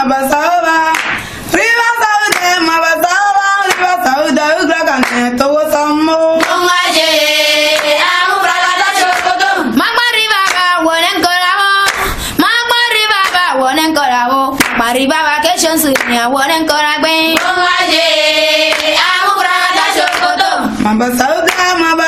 Mabasaba, Riva Sauda, Mabasaba, Riva Sauda, Ugragan, Towasamo. Mongaje, amu bragada chokoto. Magma riva wonen koravo. Magma riva wonen koravo. Mariva vacation sunya wonen koragbe. Mongaje, amu bragada chokoto. Mabasauda,